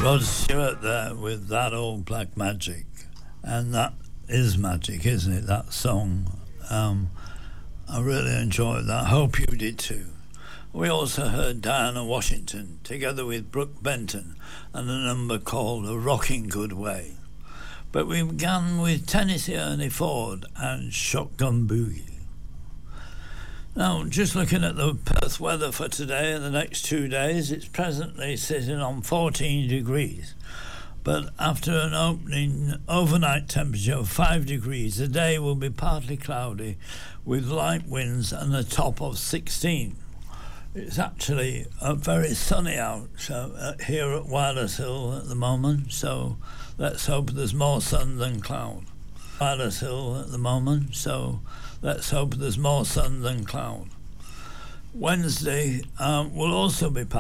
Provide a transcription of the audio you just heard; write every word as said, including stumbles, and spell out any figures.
Rod Stewart there with That Old Black Magic. And that is magic, isn't it, that song? Um, I really enjoyed that. Hope you did too. We also heard Diana Washington together with Brooke Benton and a number called A Rocking Good Way. But we began with Tennessee Ernie Ford and Shotgun Boogie. Now, just looking at the Perth weather for today and the next two days, it's presently sitting on fourteen degrees. But after an opening overnight temperature of five degrees, the day will be partly cloudy with light winds and a top of sixteen. It's actually uh, very sunny out so, uh, here at Wireless Hill at the moment, so let's hope there's more sun than cloud. Wireless Hill at the moment, so let's hope there's more sun than cloud. Wednesday um, will also be